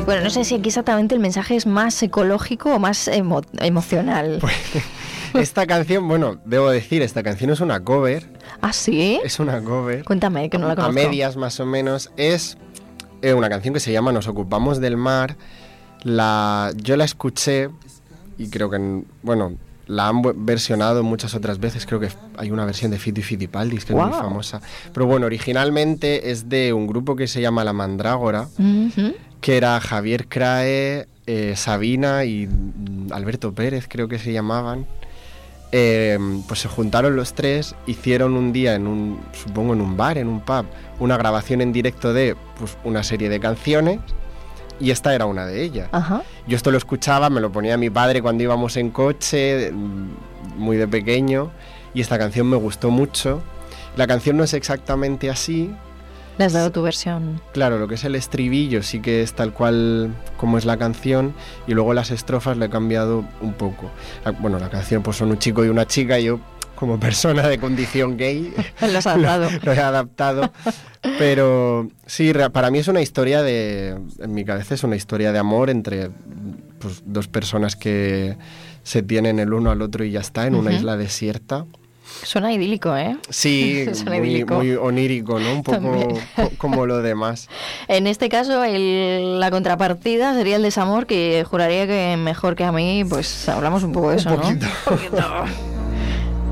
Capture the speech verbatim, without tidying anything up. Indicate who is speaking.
Speaker 1: Bueno, no sé si aquí exactamente el mensaje es más ecológico o más emo- emocional.
Speaker 2: Pues, esta canción, bueno, debo decir, esta canción es una cover.
Speaker 1: ¿Ah, sí?
Speaker 2: Es una cover.
Speaker 1: Cuéntame, que no la
Speaker 2: A
Speaker 1: conozco.
Speaker 2: medias, más o menos. Es eh, una canción que se llama Nos ocupamos del mar. La, yo la escuché y creo que, bueno, la han versionado muchas otras veces. Creo que hay una versión de Fito y Fitipaldis que wow. es muy famosa. Pero bueno, originalmente es de un grupo que se llama La Mandrágora, uh-huh. que era Javier Crae, eh, Sabina y Alberto Pérez, creo que se llamaban. Eh, pues se juntaron los tres, hicieron un día en un, supongo en un bar, en un pub, una grabación en directo de pues, una serie de canciones, y esta era una de ellas.
Speaker 1: Ajá.
Speaker 2: Yo esto lo escuchaba, me lo ponía mi padre cuando íbamos en coche, muy de pequeño, y esta canción me gustó mucho. La canción no es exactamente así.
Speaker 1: ¿Le has dado tu versión?
Speaker 2: Claro, lo que es el estribillo sí que es tal cual como es la canción, y luego las estrofas le he cambiado un poco. Bueno, la canción pues son un chico y una chica, y yo como persona de condición gay
Speaker 1: lo has adaptado.
Speaker 2: lo, lo he adaptado. Pero sí, para mí es una historia de, en mi cabeza es una historia de amor entre pues, dos personas que se tienen el uno al otro y ya está, en uh-huh. una isla desierta.
Speaker 1: Suena idílico, ¿eh?
Speaker 2: Sí, muy, idílico. muy onírico, ¿no? Un poco co- como lo demás.
Speaker 1: En este caso, el, la contrapartida sería el desamor, que juraría que mejor que a mí, pues hablamos un poco de eso,
Speaker 2: un poquito.
Speaker 1: ¿no? Un poquito.